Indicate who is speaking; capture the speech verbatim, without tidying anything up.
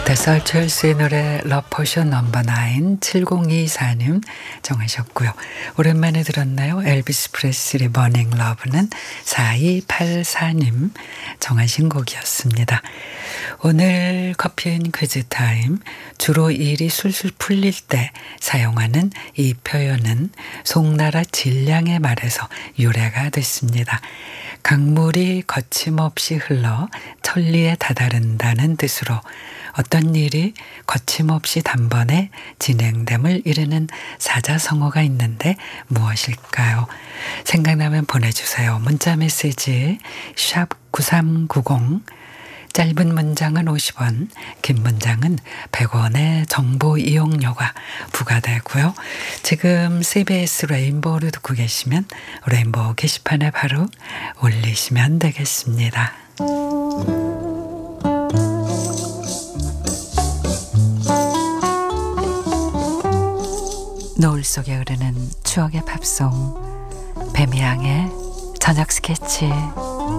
Speaker 1: 더설 첼스의 노래 러포션 넘버 나인 칠공이사 님 정하셨고요. 오랜만에 들었나요? 엘비스 프레슬리 머닝 러브는 사이팔사 님 정하신 곡이었습니다. 오늘 커피앤 퀴즈 타임, 주로 일이 술술 풀릴 때 사용하는 이 표현은 송나라 진량의 말에서 유래가 됐습니다. 강물이 거침없이 흘러 천리에 다다른다는 뜻으로 어떤 일이 거침없이 단번에 진행됨을 이르는 사자성어가 있는데 무엇일까요? 생각나면 보내주세요. 문자메시지 샵 구삼구공, 짧은 문장은 오십 원, 긴 문장은 백 원의 정보 이용료가 부과되고요. 지금 씨비에스 레인보우를 듣고 계시면 레인보우 게시판에 바로 올리시면 되겠습니다. 노을 속에 흐르는 추억의 팝송, 배미양의 저녁 스케치.